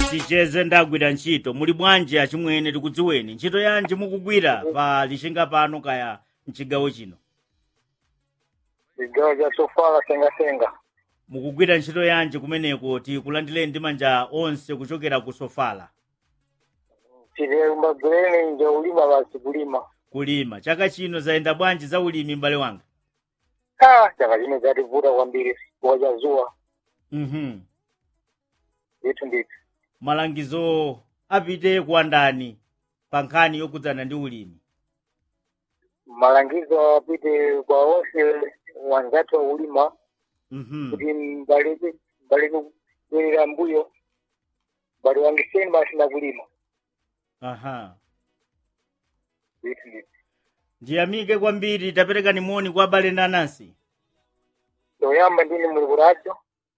ticheze ndagwira ntchito muli bwanji achimwene tikudziweni ntchito yanji mukugwira pa lishinga pano kaya mchigawo chino chigawo cha Sofala sengasenga mukugwira ntchito yanji kumeneko tikulandire ndi manja onse kuchokera ku Sofala tile mbaguleni nje ulima basi kulima chaka chino zaenda bwanji za ulimi mbale wanga chaka chino zativuta kwambiri kuwaja zuwa vitu ndivyo malangizo apite kwa ndani pa nkhani yokudzana ndi ulimi malangizo apite kwa onse wanzatu wa ulima kuti mbaleke kuwerera mbuyo bali wangiseni basi na kulima vitu ndivyo ndiyamike kwambiri tapereka ni moni kwa abale ndi anansi toyamba ndini muli kuradio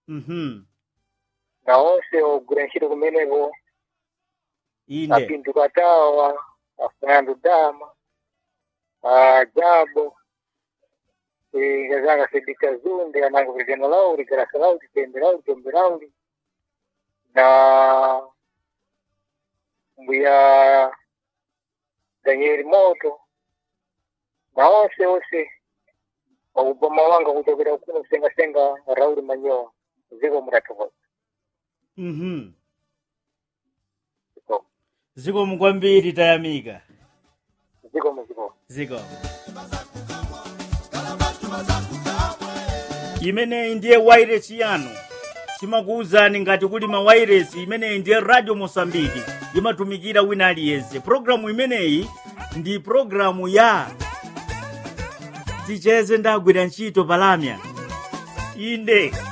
na onse ogwira ntchito kumeneko inde apindu katawa afernando dama jabo ngazanga sedika zunde ananga virgana lauri garasa lauri tembe lauri na mbuya Daniel Moto na onse uboma wanga kutokera kuno senga Rauli Manyoa ziko muratoka ziko mkwambiri tayamika ziko imeneyi ndiye wireless yanu chimakuwuzani ngati kuli ma wireless imeneyi ndiye Radio Mosambiki imatumikira wina aliyense programu imeneyi ndi programu ya ticheze ndagwira ntchito palamya inde